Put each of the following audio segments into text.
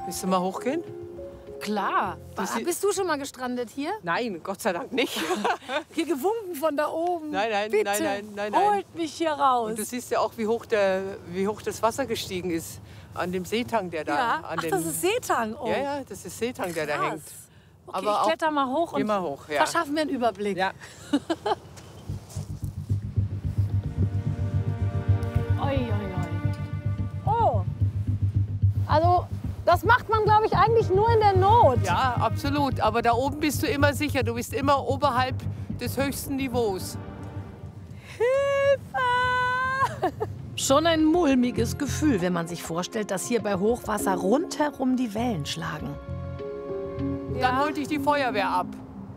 Willst du mal hochgehen? Klar. Bist du schon mal gestrandet hier? Nein, Gott sei Dank nicht. Hier gewunken von da oben. Nein, Bitte, nein. holt mich hier raus. Und du siehst ja auch, wie hoch das Wasser gestiegen ist an dem Seetang, der da... Ja, ach, das ist Seetang. Oh. Ja, das ist Seetang, der da hängt. Okay, Aber ich kletter mal hoch und geh mal hoch, ja. verschaffen mir einen Überblick. Ja. Oi, oi, oi. Oh, also das macht man, glaube ich, eigentlich nur in der Not. Ja, absolut. Aber da oben bist du immer sicher. Du bist immer oberhalb des höchsten Niveaus. Hilfe! Schon ein mulmiges Gefühl, wenn man sich vorstellt, dass hier bei Hochwasser rundherum die Wellen schlagen. Dann holt dich die Feuerwehr ab.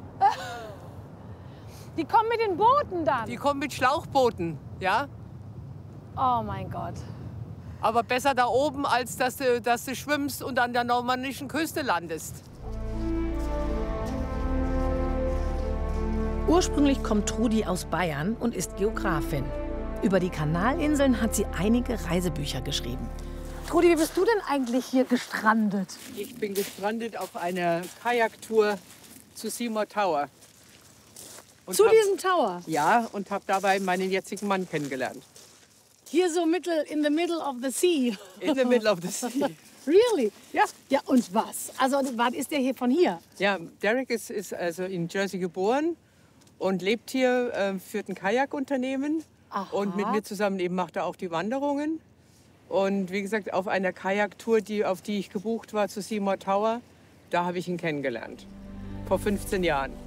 Die kommen mit den Booten dann? Die kommen mit Schlauchbooten, ja? Oh mein Gott. Aber besser da oben, als dass du schwimmst und an der normannischen Küste landest. Ursprünglich kommt Trudi aus Bayern und ist Geografin. Über die Kanalinseln hat sie einige Reisebücher geschrieben. Trudi, wie bist du denn eigentlich hier gestrandet? Ich bin gestrandet auf einer Kajaktour zu Seymour Tower. Zu diesem Tower? Ja, und habe dabei meinen jetzigen Mann kennengelernt. Hier so in the middle of the sea. In the middle of the sea. Really? Ja. Ja, und was? Also, was ist der hier von hier? Ja, Derek ist also in Jersey geboren und lebt hier, führt ein Kajakunternehmen. Aha. Und mit mir zusammen eben macht er auch die Wanderungen. Und wie gesagt, auf einer Kajaktour, auf die ich gebucht war zu Seymour Tower, da habe ich ihn kennengelernt. Vor 15 Jahren.